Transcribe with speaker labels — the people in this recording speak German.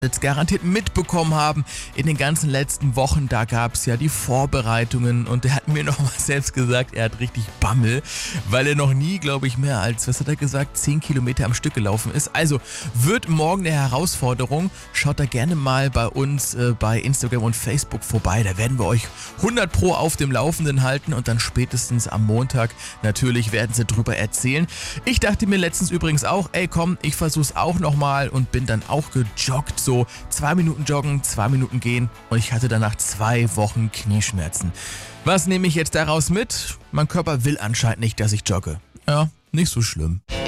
Speaker 1: jetzt garantiert mitbekommen haben, in den ganzen letzten Wochen, da gab es ja die Vorbereitungen und er hat mir nochmal selbst gesagt, er hat richtig Bammel, weil er noch nie, glaube ich, mehr als, was hat er gesagt, 10 Kilometer am Stück gelaufen ist. Also wird morgen eine Herausforderung. Schaut da gerne mal bei uns bei Instagram und Facebook vorbei. Da werden wir euch 100 Pro auf dem Laufenden halten und dann spätestens am Montag natürlich werden sie drüber erzählen. Ich dachte mir letztens übrigens auch, ey komm, ich versuch's auch nochmal und bin dann auch gejoggt. So 2 Minuten joggen, 2 Minuten gehen und ich hatte danach 2 Wochen Knieschmerzen. Was nehme ich jetzt daraus mit? Mein Körper will anscheinend nicht, dass ich jogge. Ja, nicht so schlimm.